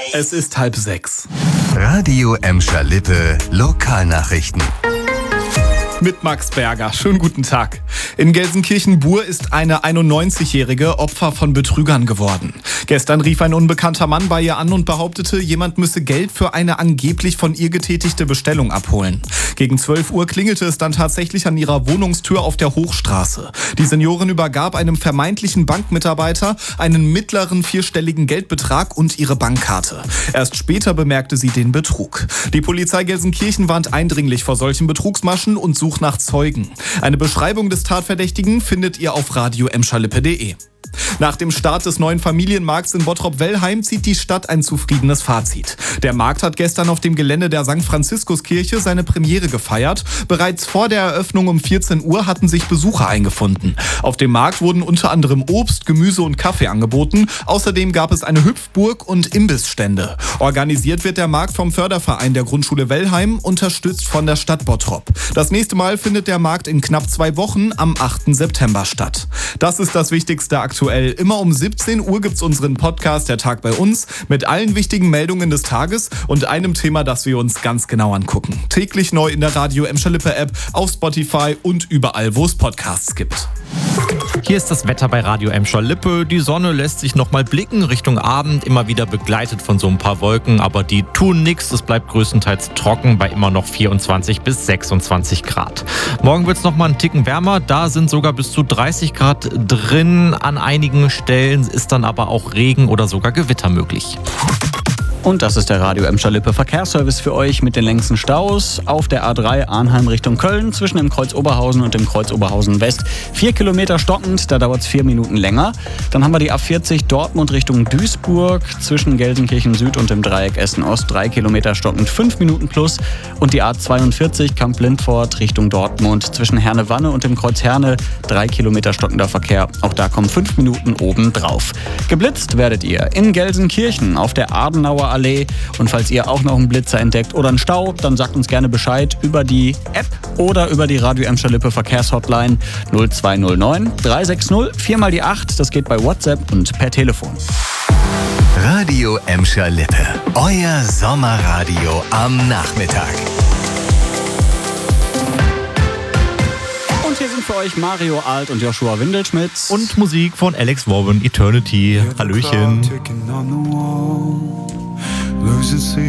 Es ist 5:30. Radio Emscher Lippe, Lokalnachrichten. Mit Max Berger. Schönen guten Tag. In Gelsenkirchen-Bur ist eine 91-Jährige Opfer von Betrügern geworden. Gestern rief ein unbekannter Mann bei ihr an und behauptete, jemand müsse Geld für eine angeblich von ihr getätigte Bestellung abholen. Gegen 12 Uhr klingelte es dann tatsächlich an ihrer Wohnungstür auf der Hochstraße. Die Seniorin übergab einem vermeintlichen Bankmitarbeiter einen mittleren vierstelligen Geldbetrag und ihre Bankkarte. Erst später bemerkte sie den Betrug. Die Polizei Gelsenkirchen warnt eindringlich vor solchen Betrugsmaschen und sucht nach Zeugen. Eine Beschreibung des Tatverdächtigen findet ihr auf radioemscherlippe.de. Nach dem Start des neuen Familienmarkts in Bottrop-Wellheim zieht die Stadt ein zufriedenes Fazit. Der Markt hat gestern auf dem Gelände der St. Franziskuskirche seine Premiere gefeiert. Bereits vor der Eröffnung um 14 Uhr hatten sich Besucher eingefunden. Auf dem Markt wurden unter anderem Obst, Gemüse und Kaffee angeboten. Außerdem gab es eine Hüpfburg und Imbissstände. Organisiert wird der Markt vom Förderverein der Grundschule Wellheim, unterstützt von der Stadt Bottrop. Das nächste Mal findet der Markt in knapp 2 Wochen am 8. September statt. Das ist das Wichtigste aktuell. Immer um 17 Uhr gibt's unseren Podcast Der Tag bei uns mit allen wichtigen Meldungen des Tages und einem Thema, das wir uns ganz genau angucken. Täglich neu in der Radio Emscher Lippe App, auf Spotify und überall, wo es Podcasts gibt. Hier ist das Wetter bei Radio Emscher Lippe. Die Sonne lässt sich nochmal blicken Richtung Abend, immer wieder begleitet von so ein paar Wolken, aber die tun nichts. Es bleibt größtenteils trocken bei immer noch 24 bis 26 Grad. Morgen wird es nochmal einen Ticken wärmer, da sind sogar bis zu 30 Grad drin. An einigen Stellen ist dann aber auch Regen oder sogar Gewitter möglich. Und das ist der Radio Emscher Lippe Verkehrsservice für euch mit den längsten Staus auf der A3 Arnheim Richtung Köln zwischen dem Kreuz Oberhausen und dem Kreuz Oberhausen West. 4 Kilometer stockend, da dauert es 4 Minuten länger. Dann haben wir die A40 Dortmund Richtung Duisburg zwischen Gelsenkirchen Süd und dem Dreieck Essen Ost. 3 Kilometer stockend, 5 Minuten plus. Und die A42 Kamp-Lindfort Richtung Dortmund zwischen Herne-Wanne und dem Kreuz Herne. 3 Kilometer stockender Verkehr. Auch da kommen 5 Minuten oben drauf. Geblitzt werdet ihr in Gelsenkirchen auf der Adenauer Allee. Und falls ihr auch noch einen Blitzer entdeckt oder einen Stau, dann sagt uns gerne Bescheid über die App oder über die Radio Emscher Lippe Verkehrshotline 0209 360 4 mal die 8. Das geht bei WhatsApp und per Telefon. Radio Emscher Lippe, euer Sommerradio am Nachmittag. Und hier sind für euch Mario Alt und Joshua Windelschmidt. Und Musik von Alex Warren, Eternity. Hallöchen.